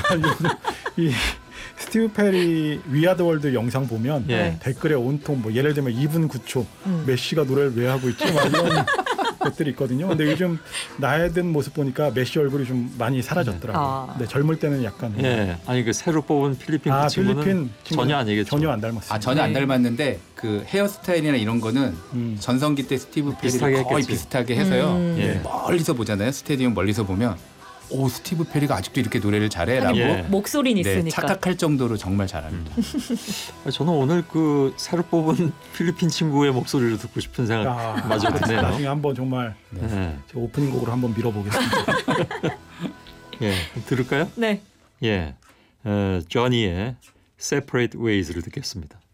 이 스티브 페리 위아더 월드 영상 보면 예. 댓글에 온통 뭐 예를 들면 2분 9초 메시가 노래를 왜 하고 있지? 막 이런 것들이 있거든요. 근데 요즘 나이 든 모습 보니까 메시 얼굴이 좀 많이 사라졌더라고요. 근데 젊을 때는 약간 예. 아니 그 새로 뽑은 필리핀 그 친구는 필리핀 전혀 아니겠죠. 전혀 안 닮았어요. 전혀 안 닮았는데 그 헤어스타일이나 이런 거는 전성기 때 스티브 페리가 거의 했겠지. 비슷하게 해서요. 예. 멀리서 보잖아요. 스테디움 멀리서 보면 오 스티브 페리가 아직도 이렇게 노래를 잘해라고 예. 목소리는 네, 있으니까. 착각할 정도로 정말 잘합니다. 저는 오늘 그 새로 뽑은 필리핀 친구의 목소리를 듣고 싶은 생각마저 드네요. 나중에 한번 정말 네. 제 오프닝 곡으로 한번 밀어보겠습니다. 예, 들을까요? 네. 예, 조니의 Separate Ways를 듣겠습니다.